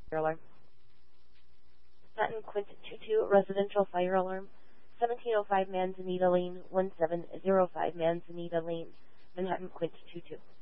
fire alarm. Manhattan Quint 22, residential fire alarm. 1705 Manzanita Lane, 1705 Manzanita Lane, Manhattan Quint 22.